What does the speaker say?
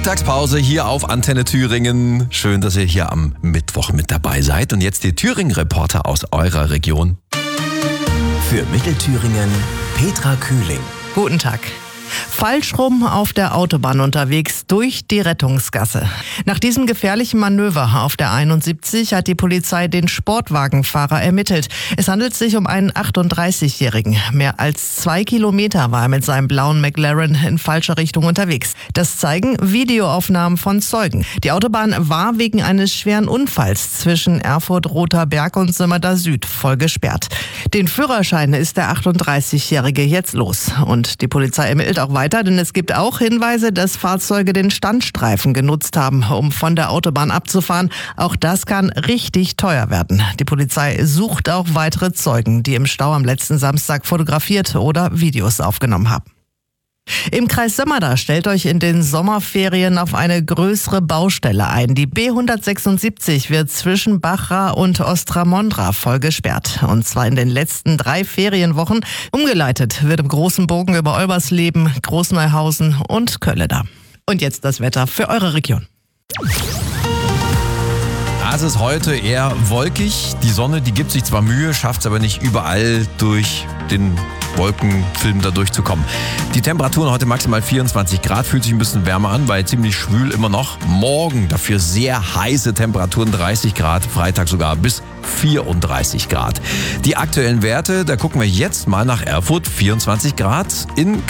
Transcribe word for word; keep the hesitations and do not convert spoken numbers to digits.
Mittagspause hier auf Antenne Thüringen. Schön, dass ihr hier am Mittwoch mit dabei seid. Und jetzt die Thüringen-Reporter aus eurer Region. Für Mittelthüringen Petra Kühling. Guten Tag. Falsch rum auf der Autobahn unterwegs durch die Rettungsgasse. Nach diesem gefährlichen Manöver auf der einundsiebzig hat die Polizei den Sportwagenfahrer ermittelt. Es handelt sich um einen achtunddreißigjährigen. Mehr als zwei Kilometer war er mit seinem blauen McLaren in falscher Richtung unterwegs. Das zeigen Videoaufnahmen von Zeugen. Die Autobahn war wegen eines schweren Unfalls zwischen Erfurt-Rother Berg und Sömmerda Süd voll gesperrt. Den Führerschein ist der achtunddreißigjährige jetzt los. Und die Polizei ermittelt auch weiter, denn es gibt auch Hinweise, dass Fahrzeuge den Standstreifen genutzt haben, um von der Autobahn abzufahren. Auch das kann richtig teuer werden. Die Polizei sucht auch weitere Zeugen, die im Stau am letzten Samstag fotografiert oder Videos aufgenommen haben. Im Kreis Sömmerda stellt euch in den Sommerferien auf eine größere Baustelle ein. Die B hundertsechsundsiebzig wird zwischen Bachra und Ostramondra voll gesperrt. Und zwar in den letzten drei Ferienwochen. Umgeleitet wird im großen Bogen über Olbersleben, Großneuhausen und Kölleda. Und jetzt das Wetter für eure Region. Es ist heute eher wolkig. Die Sonne, die gibt sich zwar Mühe, schafft es aber nicht überall durch den Wolkenfilm da durchzukommen. Die Temperaturen heute maximal vierundzwanzig Grad, fühlt sich ein bisschen wärmer an, weil ziemlich schwül immer noch. Morgen dafür sehr heiße Temperaturen, dreißig Grad, Freitag sogar bis vierunddreißig Grad. Die aktuellen Werte, da gucken wir jetzt mal nach Erfurt, vierundzwanzig Grad, in